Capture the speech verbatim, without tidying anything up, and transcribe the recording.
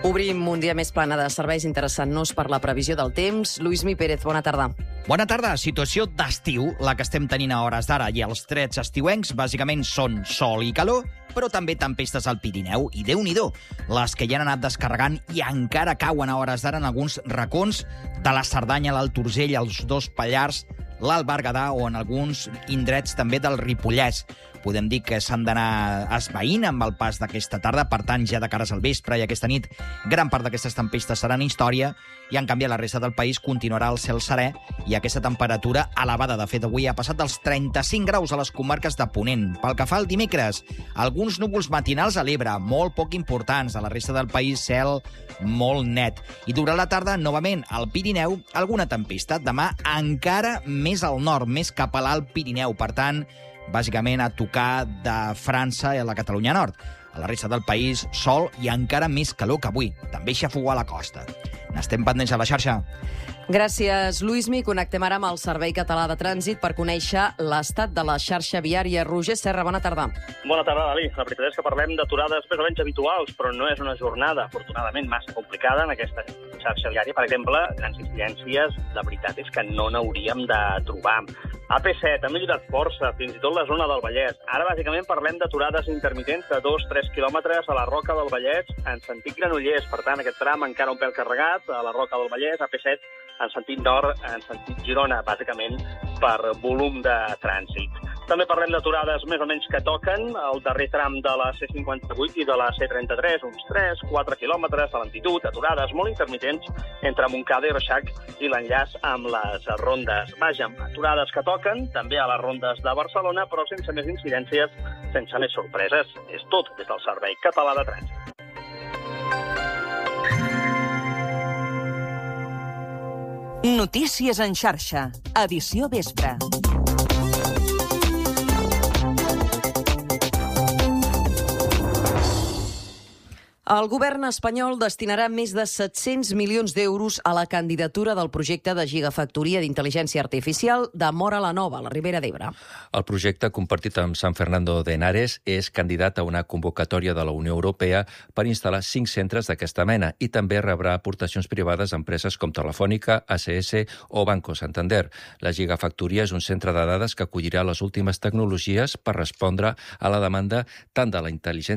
Obrim un dia més plana de serveis, interessant-nos per la previsió del temps. Lluïsmi Pérez, bona tarda. Bona tarda. Situació d'estiu, la que estem tenint a hores d'ara, i els trets estiuencs bàsicament són sol i calor, però també tempestes al Pirineu, i Déu-n'hi-do, les que ja han anat descarregant i encara cauen a hores d'ara en alguns racons de la Cerdanya, l'Alt Urgell, els dos Pallars, l'Alt Berguedà o en alguns indrets també del Ripollès. Podem dir que s'han d'anar esvaint amb el pas d'aquesta tarda, per tant, ja de cares al vespre i aquesta nit, gran part d'aquestes tempestes seran història, i en canvi a la resta del país continuarà el cel serè i aquesta temperatura elevada. De fet, avui ha passat dels trenta-cinc graus a les comarques de Ponent. Pel que fa al dimecres, alguns núvols matinals a l'Ebre, molt poc importants. A la resta del país, cel molt net. I durant la tarda, novament, al Pirineu, alguna tempesta. Demà encara més al nord, més cap a l'Alt Pirineu. Per tant, bàsicament a tocar de França i a la Catalunya Nord. A la resta del país, sol i encara més calor que avui. També xafogó a la costa. N'estem pendents a la xarxa. Gràcies, Lluïsmi. Connectem ara amb el Servei Català de Trànsit per conèixer l'estat de la xarxa viària. Roger Serra, bona tarda. Bona tarda, Dalí. La veritat és que parlem d'aturades més o menys habituals, però no és una jornada, afortunadament, massa complicada en aquesta xarxa viària. Per exemple, grans incidències, la veritat és que no n'hauríem de trobar. A P set ha millorat força, fins i tot la zona del Vallès. Ara, bàsicament, parlem d'aturades intermitents de dos a tres quilòmetres a la Roca del Vallès en sentit Granollers. Per tant, aquest tram encara un pèl carregat a la Roca del Vallès, a P set en sentit nord, en sentit Girona, bàsicament per volum de trànsit. També parlem d'aturades més o menys que toquen el darrer tram de la C cinquanta-vuit i de la C trenta-tres, uns tres a quatre quilòmetres de lentitud, aturades molt intermitents entre Montcada i Reixac i l'enllaç amb les rondes. Vaja, aturades que toquen també a les rondes de Barcelona, però sense més incidències, sense més sorpreses. És tot des del Servei Català de Trànsit. Notícies en xarxa, edició vespre. El govern espanyol destinarà més de set-cents milions d'euros a la candidatura del projecte de gigafactoria d'intel·ligència artificial de Móra la Nova, a la Ribera d'Ebre. El projecte, compartit amb San Fernando de Henares, és candidat a una convocatòria de la Unió Europea per instal·lar cinc centres d'aquesta mena i també rebrà aportacions privades a empreses com Telefònica, A C S o Banco Santander. La gigafactoria és un centre de dades que acollirà les últimes tecnologies per respondre a la demanda tant de la intel·ligència